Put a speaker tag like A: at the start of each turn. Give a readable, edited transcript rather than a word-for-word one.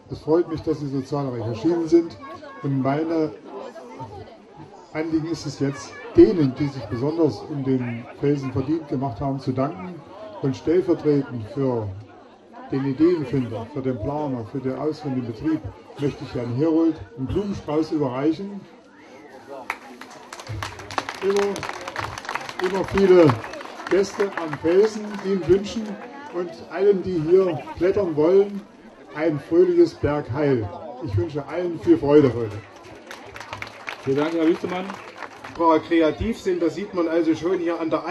A: Es freut mich, dass Sie so zahlreich erschienen sind. Und meine Anliegen ist es jetzt, denen, die sich besonders in den Felsen verdient gemacht haben, zu danken. Und stellvertretend für den Ideenfinder, für den Planer, für den ausführenden Betrieb möchte ich Herrn Herold einen Blumenstrauß überreichen. Immer viele Gäste am Felsen, die ihm wünschen, und allen, die hier klettern wollen, ein fröhliches Bergheil. Ich wünsche allen viel Freude heute.
B: Vielen Dank, Herr Wüstemann.
C: Kreativ sind, das sieht man also schon hier an der